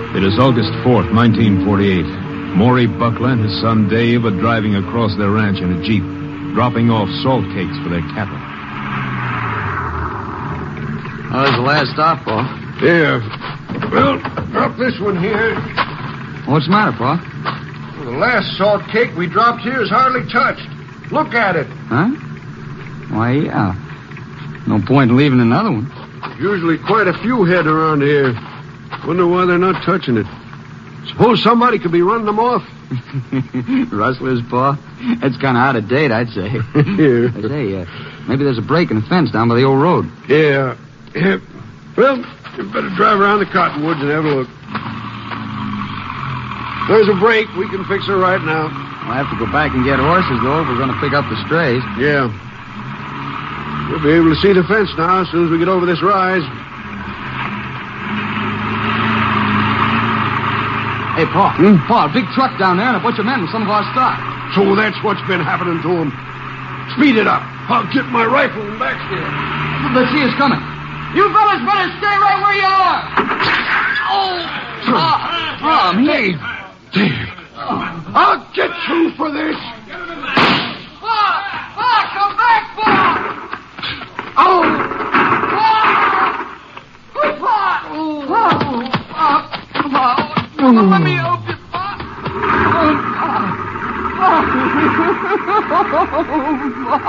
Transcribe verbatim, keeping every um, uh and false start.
It is August fourth, nineteen forty-eight. Maury Buckler and his son Dave are driving across their ranch in a Jeep, dropping off salt cakes for their cattle. Oh, there's the last stop, Pa. Here. Well, drop this one here. What's the matter, Pa? Well, the last salt cake we dropped here is hardly touched. Look at it. Huh? Why, yeah. No point in leaving another one. There's usually quite a few head around here. Wonder why they're not touching it. Suppose somebody could be running them off. Rustlers, Pa? That's kind of out of date, I'd say. Here. I say, uh, maybe there's a break in the fence down by the old road. Yeah. yeah. Well, you better drive around the cottonwoods and have a look. There's a break. We can fix her right now. We'll have to go back and get horses, though, if we're going to pick up the strays. Yeah. We'll be able to see the fence now as soon as we get over this rise. Hey, Pa. Hmm? Pa, a big truck down there and a bunch of men with some of our stock. So that's what's been happening to them. Speed it up. I'll get my rifle and back here. Let's see us coming. You fellas better stay right where you are. Oh, Pa. Pa, me. Dave. I'll get you for this. Pa! Pa, come back, Pa! Oh! Pa! Pa! Pa! Pa! Pa! Let me help you, Pa! Oh, Pa! Pa!